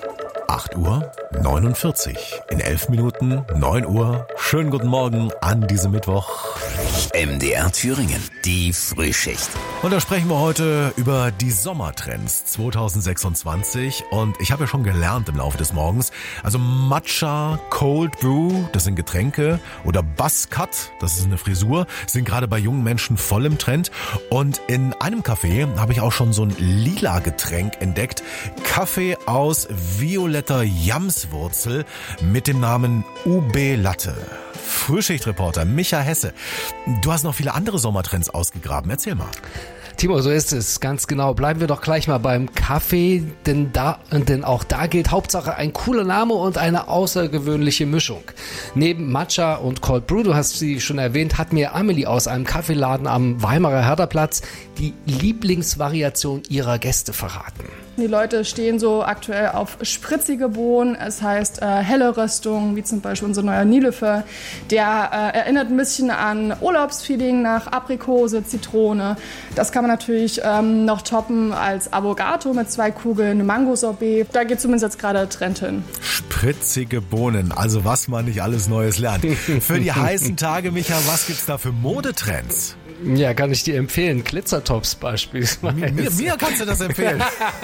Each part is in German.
8:49 Uhr. In 11 Minuten, 9 Uhr. Schönen guten Morgen an diesem Mittwoch. MDR Thüringen, die Frühschicht. Und da sprechen wir heute über die Sommertrends 2026. Und ich habe ja schon gelernt im Laufe des Morgens, also Matcha, Cold Brew, das sind Getränke, oder Buzzcut, das ist eine Frisur, sind gerade bei jungen Menschen voll im Trend. Und in einem Café habe ich auch schon so ein lila Getränk entdeckt. Kaffee aus violetter Jamswurzel mit dem Namen UB Latte. Frühschichtreporter Micha Hesse, du hast noch viele andere Sommertrends ausgegraben. Erzähl mal. Timo, so ist es, ganz genau. Bleiben wir doch gleich mal beim Kaffee, denn auch da gilt Hauptsache ein cooler Name und eine außergewöhnliche Mischung. Neben Matcha und Cold Brew, du hast sie schon erwähnt, hat mir Amelie aus einem Kaffeeladen am Weimarer Herderplatz die Lieblingsvariation ihrer Gäste verraten. Die Leute stehen so aktuell auf spritzige Bohnen, es heißt helle Röstung, wie zum Beispiel unser neuer Nilefer. Der erinnert ein bisschen an Urlaubsfeeling nach Aprikose, Zitrone. Das kann man natürlich noch toppen als Avocato mit 2 Kugeln, Mango-Sorbet. Da geht zumindest jetzt gerade der Trend hin. Spritzige Bohnen, also was man nicht alles Neues lernt. Für die heißen Tage, Micha, was gibt's da für Modetrends? Ja, kann ich dir empfehlen. Glitzertops beispielsweise. Mir kannst du das empfehlen.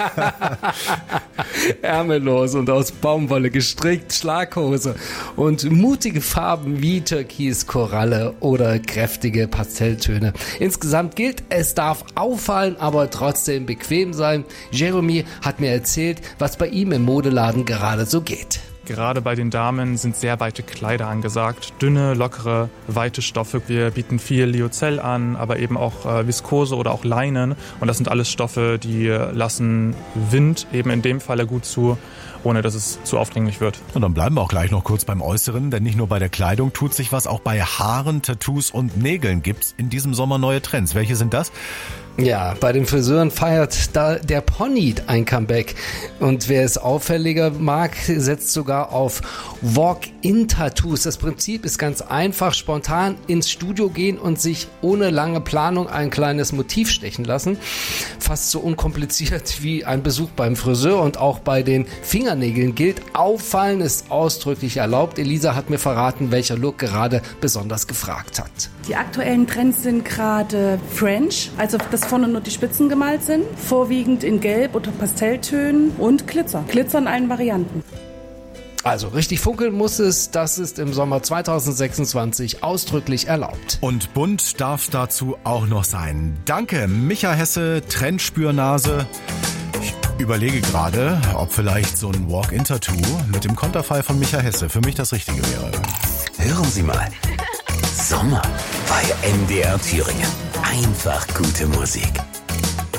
Ärmellos und aus Baumwolle gestrickt, Schlaghose und mutige Farben wie Türkis, Koralle oder kräftige Pastelltöne. Insgesamt gilt, es darf auffallen, aber trotzdem bequem sein. Jeremy hat mir erzählt, was bei ihm im Modeladen gerade so geht. Gerade bei den Damen sind sehr weite Kleider angesagt. Dünne, lockere, weite Stoffe. Wir bieten viel Lyocell an, aber eben auch Viskose oder auch Leinen. Und das sind alles Stoffe, die lassen Wind eben in dem Falle gut zu, ohne dass es zu aufdringlich wird. Und dann bleiben wir auch gleich noch kurz beim Äußeren, denn nicht nur bei der Kleidung tut sich was, auch bei Haaren, Tattoos und Nägeln gibt's in diesem Sommer neue Trends. Welche sind das? Ja, bei den Friseuren feiert da der Pony ein Comeback. Und wer es auffälliger mag, setzt sogar auf Walk-in-Tattoos. Das Prinzip ist ganz einfach, spontan ins Studio gehen und sich ohne lange Planung ein kleines Motiv stechen lassen. Fast so unkompliziert wie ein Besuch beim Friseur. Und auch bei den Fingernägeln gilt, auffallen ist ausdrücklich erlaubt. Elisa hat mir verraten, welcher Look gerade besonders gefragt hat. Die aktuellen Trends sind gerade French, also dass vorne nur die Spitzen gemalt sind, vorwiegend in Gelb oder Pastelltönen und Glitzer. Glitzer in allen Varianten. Also richtig funkeln muss es, das ist im Sommer 2026 ausdrücklich erlaubt. Und bunt darf dazu auch noch sein. Danke, Micha Hesse, Trendspürnase. Ich überlege gerade, ob vielleicht so ein Walk-in-Tattoo mit dem Konterfei von Micha Hesse für mich das Richtige wäre. Hören Sie mal. Sommer bei MDR Thüringen. Einfach gute Musik.